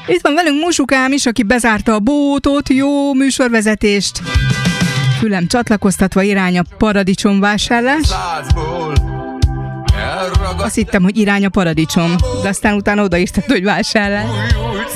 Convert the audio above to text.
Itt van velünk Musukám is, aki bezárta a bótot, jó műsorvezetést. Fülem csatlakoztatva irány a paradicsomvásárlás. Azt hittem, hogy irány a paradicsom, de aztán utána odaírtad, hogy vásárlás.